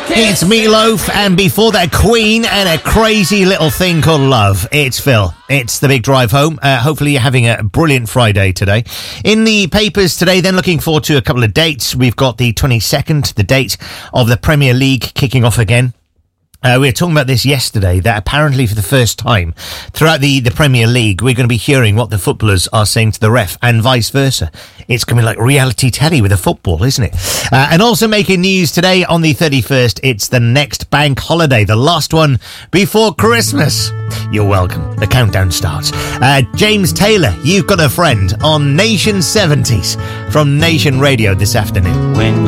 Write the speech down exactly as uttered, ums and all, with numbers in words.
It's Meatloaf, and before that, Queen and a crazy little thing called Love. It's Phil. It's the big drive home. Uh, hopefully you're having a brilliant Friday today. In the papers today, then looking forward to a couple of dates. We've got the twenty-second, the date of the Premier League kicking off again. Uh, we were talking about this yesterday, that apparently for the first time throughout the, the Premier League, we're going to be hearing what the footballers are saying to the ref and vice versa. It's going to be like reality telly with the football, isn't it? Uh, and also making news today on the thirty-first, it's the next bank holiday, the last one before Christmas. You're welcome. The countdown starts. Uh, James Taylor, You've Got a Friend on Nation seventies from Nation Radio this afternoon. When